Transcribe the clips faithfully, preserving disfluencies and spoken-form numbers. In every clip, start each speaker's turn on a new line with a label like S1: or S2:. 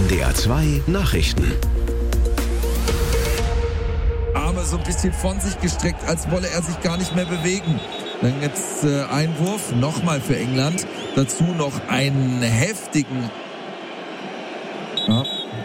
S1: D R zwei Nachrichten.
S2: Arme so ein bisschen von sich gestreckt, als wolle er sich gar nicht mehr bewegen. Dann gibt's äh, Einwurf, nochmal für England. Dazu noch einen heftigen ja,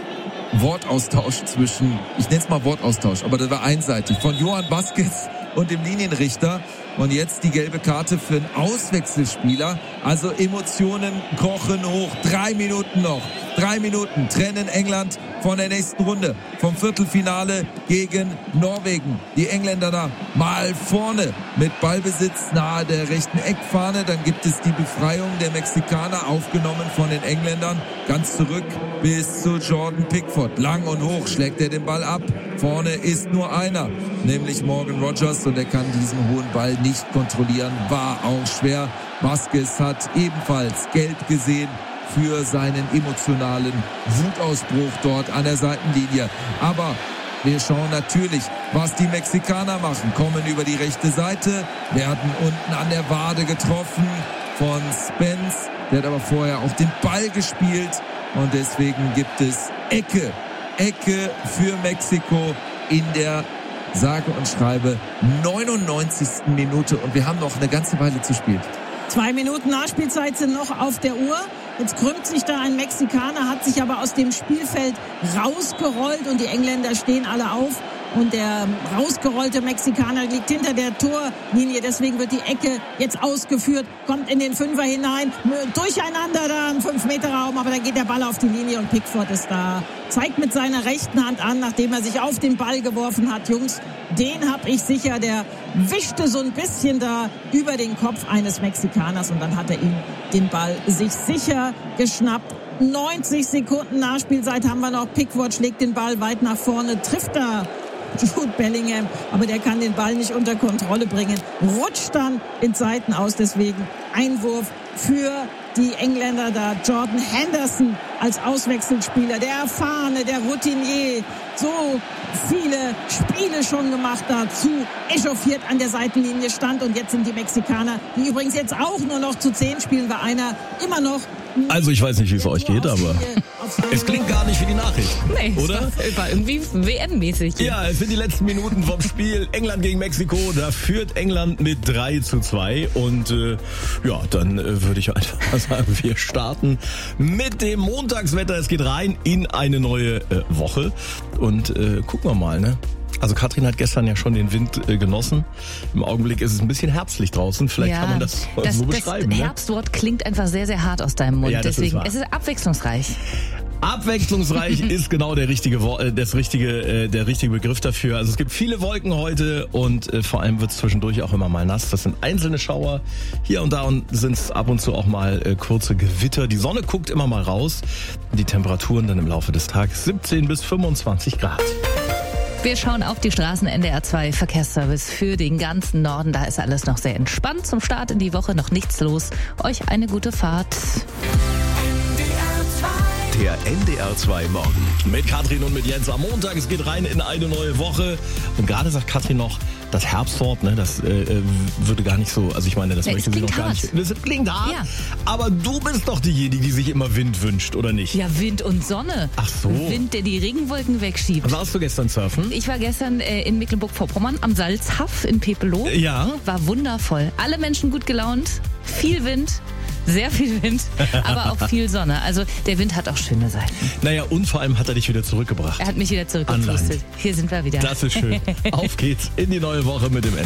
S2: Wortaustausch zwischen, ich nenne es mal Wortaustausch, aber das war einseitig, von Johan Vazquez und dem Linienrichter. Und jetzt die gelbe Karte für einen Auswechselspieler. Also Emotionen kochen hoch. Drei Minuten noch. Drei Minuten trennen England von der nächsten Runde. Vom Viertelfinale gegen Norwegen. Die Engländer da mal vorne mit Ballbesitz nahe der rechten Eckfahne. Dann gibt es die Befreiung der Mexikaner, aufgenommen von den Engländern. Ganz zurück bis zu Jordan Pickford. Lang und hoch schlägt er den Ball ab. Vorne ist nur einer, nämlich Morgan Rogers. Und er kann diesen hohen Ball nicht kontrollieren. War auch schwer. Vazquez hat ebenfalls gelb gesehen für seinen emotionalen Wutausbruch dort an der Seitenlinie. Aber wir schauen natürlich, was die Mexikaner machen. Kommen über die rechte Seite, werden unten an der Wade getroffen von Spence. Der hat aber vorher auch den Ball gespielt. Und deswegen gibt es Ecke. Ecke für Mexiko in der sage und schreibe neunundneunzigsten Minute. Und wir haben noch eine ganze Weile zu spielen.
S3: Zwei Minuten Nachspielzeit sind noch auf der Uhr. Jetzt krümmt sich da ein Mexikaner, hat sich aber aus dem Spielfeld rausgerollt und die Engländer stehen alle auf. Und der rausgerollte Mexikaner liegt hinter der Torlinie. Deswegen wird die Ecke jetzt ausgeführt, kommt in den Fünfer hinein. Durcheinander da im fünf Meter Raum, aber dann geht der Ball auf die Linie und Pickford ist da. Zeigt mit seiner rechten Hand an, nachdem er sich auf den Ball geworfen hat. Jungs, den hab ich sicher. Der wischte so ein bisschen da über den Kopf eines Mexikaners und dann hat er ihn den Ball sich sicher geschnappt. neunzig Sekunden Nachspielzeit haben wir noch. Pickford schlägt den Ball weit nach vorne, trifft da Jude Bellingham, aber der kann den Ball nicht unter Kontrolle bringen. Rutscht dann in Seiten aus, deswegen Einwurf für die Engländer da. Jordan Henderson als Auswechselspieler, der erfahrene, der Routinier, so viele Spiele schon gemacht dazu, echauffiert an der Seitenlinie stand und jetzt sind die Mexikaner, die übrigens jetzt auch nur noch zu zehn spielen, weil einer immer noch.
S4: Also ich weiß nicht, wie es euch geht, aber es klingt gar nicht wie die Nachricht,
S5: nee,
S4: oder?
S5: Es war irgendwie W M-mäßig.
S4: Ja, es sind die letzten Minuten vom Spiel England gegen Mexiko. Da führt England mit drei zu zwei und äh, ja, dann äh, würde ich einfach mal sagen, wir starten mit dem Montagswetter. Es geht rein in eine neue äh, Woche und äh, gucken wir mal, ne? Also Katrin hat gestern ja schon den Wind äh, genossen. Im Augenblick ist es ein bisschen herbstlich draußen. Vielleicht
S5: ja,
S4: kann man das,
S5: das
S4: so
S5: das
S4: beschreiben.
S5: Das
S4: ne?
S5: Herbstwort klingt einfach sehr, sehr hart aus deinem Mund.
S4: Ja, das
S5: Deswegen,
S4: ist
S5: es ist abwechslungsreich.
S4: Abwechslungsreich ist genau der richtige, äh, das richtige, äh, der richtige Begriff dafür. Also es gibt viele Wolken heute und äh, vor allem wird es zwischendurch auch immer mal nass. Das sind einzelne Schauer. Hier und da und sind es ab und zu auch mal äh, kurze Gewitter. Die Sonne guckt immer mal raus. Die Temperaturen dann im Laufe des Tages siebzehn bis fünfundzwanzig Grad.
S5: Wir schauen auf die Straßen. N D R zwei Verkehrsservice für den ganzen Norden. Da ist alles noch sehr entspannt. Zum Start in die Woche noch nichts los. Euch eine gute Fahrt.
S1: Der N D R zwei Morgen.
S4: Mit Katrin und mit Jens am Montag. Es geht rein in eine neue Woche. Und gerade sagt Katrin noch, das Herbstwort, ne, das äh, würde gar nicht so, also ich meine, das
S5: ja,
S4: möchte sie noch gar
S5: hart.
S4: nicht. Das klingt hart,
S5: ja.
S4: Aber du bist doch diejenige, die sich immer Wind wünscht, oder nicht?
S5: Ja, Wind und Sonne.
S4: Ach so.
S5: Wind, der die Regenwolken wegschiebt.
S4: Warst du gestern surfen?
S5: Ich war gestern äh, in Mecklenburg-Vorpommern am Salzhaff in Pepelow.
S4: Ja.
S5: War wundervoll. Alle Menschen gut gelaunt, viel Wind. Sehr viel Wind, aber auch viel Sonne. Also der Wind hat auch schöne Seiten.
S4: Naja, und vor allem hat er dich wieder zurückgebracht.
S5: Er hat mich wieder zurückgepustet. Hier sind wir wieder.
S4: Das ist schön. Auf geht's in die neue Woche mit dem N.